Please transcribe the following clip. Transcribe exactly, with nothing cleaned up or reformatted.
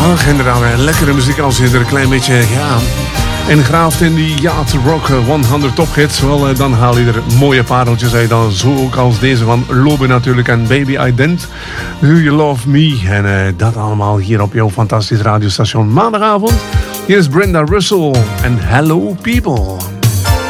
Ach, inderdaad, lekkere muziek als je er een klein beetje ja, ingraaft in die Yacht Rock honderd tophits. Wel, dan haal je er mooie pareltjes uit. Dan zo ook als deze van Lobe natuurlijk en Baby Ident. Do You Love Me? En uh, dat allemaal hier op jouw fantastisch radiostation maandagavond. Hier is Brenda Russell en Hello People.